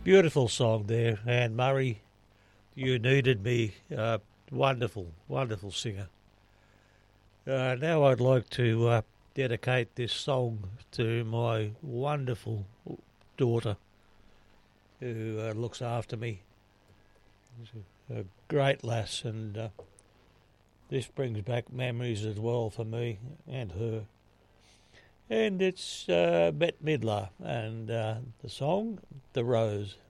Beautiful song there, Anne Murray. You Needed Me. Wonderful, wonderful singer. Now I'd like to dedicate this song to my wonderful daughter who looks after me. She's a great lass, and this brings back memories as well for me and her. And it's Bette Midler and the song, The Rose.